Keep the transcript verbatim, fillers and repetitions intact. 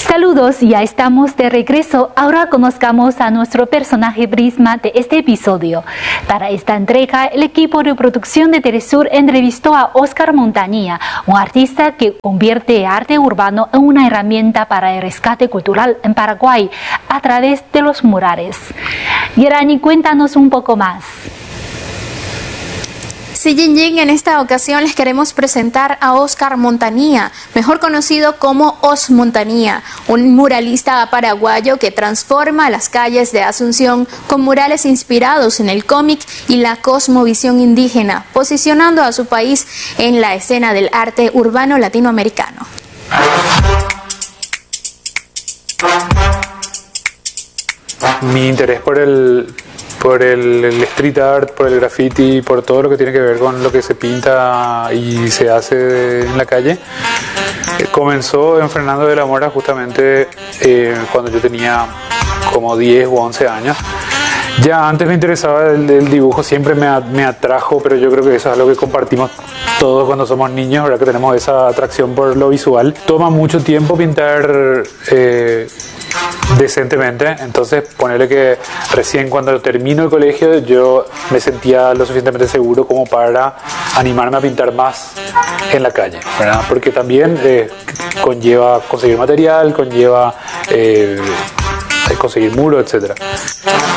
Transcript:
Saludos, ya estamos de regreso. Ahora conozcamos a nuestro personaje prisma de este episodio. Para esta entrega, el equipo de producción de Telesur entrevistó a Oscar Montañía, un artista que convierte arte urbano en una herramienta para el rescate cultural en Paraguay a través de los murales. Yerani, cuéntanos un poco más. Sí, Jin Jin, en esta ocasión les queremos presentar a Oscar Montañía, mejor conocido como Os Montañía, un muralista paraguayo que transforma las calles de Asunción con murales inspirados en el cómic y la cosmovisión indígena, posicionando a su país en la escena del arte urbano latinoamericano. Mi interés por el, por el, el street art, por el graffiti, por todo lo que tiene que ver con lo que se pinta y se hace en la calle, eh, comenzó en Fernando de la Mora justamente eh, cuando yo tenía como diez o once años. Ya antes me interesaba el, el dibujo, siempre me, me atrajo, pero yo creo que eso es algo que compartimos todos cuando somos niños, ¿verdad? Que tenemos esa atracción por lo visual. Toma mucho tiempo pintar eh, decentemente, entonces ponerle que recién cuando termino el colegio yo me sentía lo suficientemente seguro como para animarme a pintar más en la calle, ¿verdad? Porque también eh, conlleva conseguir material, conlleva eh, conseguir muro, etcétera.